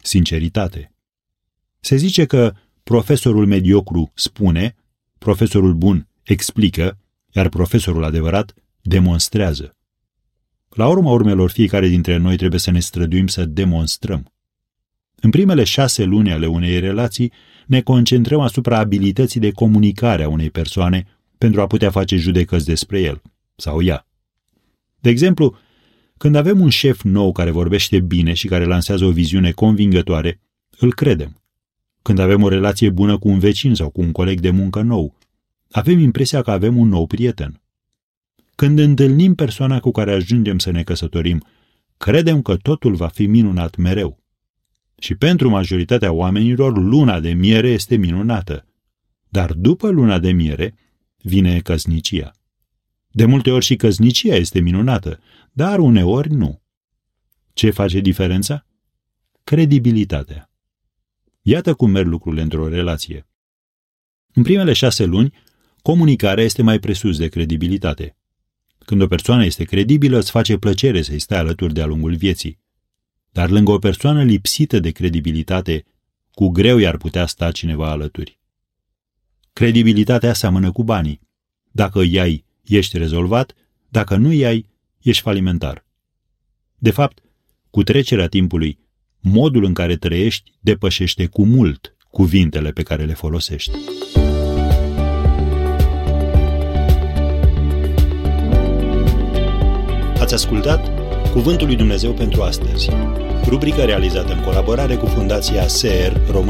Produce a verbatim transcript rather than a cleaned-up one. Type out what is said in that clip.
sinceritate. Se zice că profesorul mediocru spune, profesorul bun explică, iar profesorul adevărat demonstrează. La urma urmelor, fiecare dintre noi trebuie să ne străduim să demonstrăm. În primele șase luni ale unei relații ne concentrăm asupra abilității de comunicare a unei persoane pentru a putea face judecăți despre el sau ea. De exemplu, când avem un șef nou care vorbește bine și care lansează o viziune convingătoare, îl credem. Când avem o relație bună cu un vecin sau cu un coleg de muncă nou, avem impresia că avem un nou prieten. Când întâlnim persoana cu care ajungem să ne căsătorim, credem că totul va fi minunat mereu. Și pentru majoritatea oamenilor, luna de miere este minunată. Dar după luna de miere vine căsnicia. De multe ori și căsnicia este minunată, dar uneori nu. Ce face diferența? Credibilitatea. Iată cum merg lucrurile într-o relație. În primele șase luni, comunicarea este mai presus de credibilitate. Când o persoană este credibilă, îți face plăcere să-i stai alături de-a lungul vieții. Dar lângă o persoană lipsită de credibilitate, cu greu i-ar putea sta cineva alături. Credibilitatea seamănă cu banii. Dacă îi ai, ești rezolvat, dacă nu îi ai, ești falimentar. De fapt, cu trecerea timpului, modul în care trăiești depășește cu mult cuvintele pe care le folosești. Ați ascultat Cuvântul lui Dumnezeu pentru astăzi, rubrică realizată în colaborare cu Fundația S E R România.